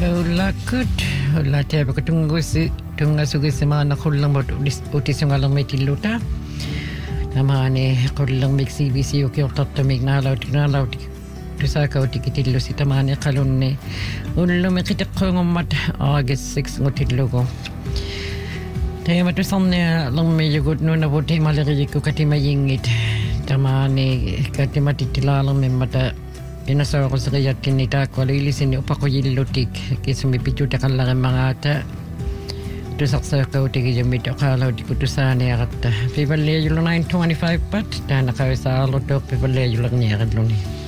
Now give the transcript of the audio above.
Lakut, latte tunggu semana kullang bot utis yung alang may tiluta. Namane kullang mig CBC o kyo tatamig na laut tusa ka tikitillo si tamane kalunne. Ullo may kitak ko ngumat August 6 ngutillo ko. Tayo matusan niya lang may yugod no na buti malari ko katimayingit. Tamane katimatitila lang may mata. Inasawa ko sa kaya tinita ko alilisin ni upa ko yilutik kasi may picture takan lang mga ata tusak sa kautik yung mito kalaw di ko tusan niya kata pibali yung 925 pat na nakawisa alo to pibali yung lang niya kadlo ni